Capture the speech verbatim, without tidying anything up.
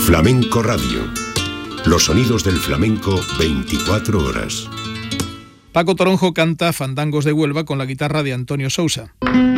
Flamenco Radio. Los sonidos del flamenco veinticuatro horas. Paco Toronjo canta Fandangos de Huelva con la guitarra de Antonio Sousa.